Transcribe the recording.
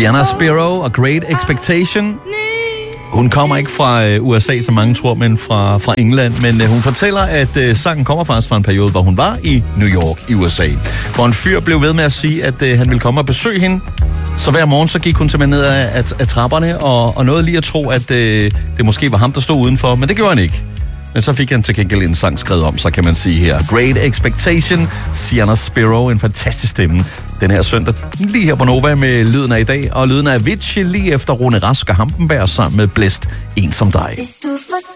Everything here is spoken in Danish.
Sienna Spiro og Great Expectation. Hun kommer ikke fra USA, som mange tror, men fra England. Men hun fortæller, at sangen kommer faktisk fra en periode, hvor hun var i New York i USA. Hvor en fyr blev ved med at sige, at han ville komme og besøge hende. Så hver morgen så gik hun simpelthen ned af trapperne og nåede lige at tro, at det måske var ham, der stod udenfor. Men det gjorde han ikke. Men så fik han til gengæld en sang skrevet om, så kan man sige her. Great Expectation, Sienna Spiro, en fantastisk stemme. Den her søndag, lige her på Nova med lyden af i dag. Og lyden af Avicii lige efter Rune Rask og Hampenberg sammen med Blæst, En som dig.